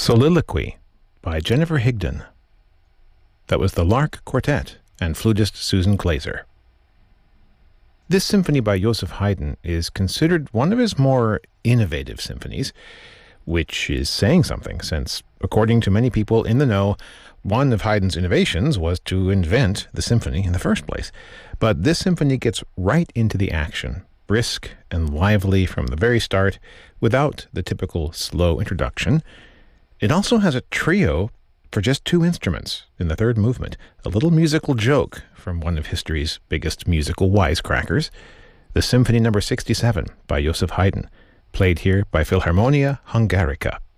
Soliloquy by Jennifer Higdon. That was the Lark Quartet and flutist Susan Glaser. This symphony by Joseph Haydn is considered one of his more innovative symphonies, which is saying something, since, according to many people in the know, one of Haydn's innovations was to invent the symphony in the first place. But this symphony gets right into the action, brisk and lively from the very start, without the typical slow introduction. It also has a trio for just two instruments in the third movement, a little musical joke from one of history's biggest musical wisecrackers, the Symphony No. 67 by Joseph Haydn, played here by Philharmonia Hungarica.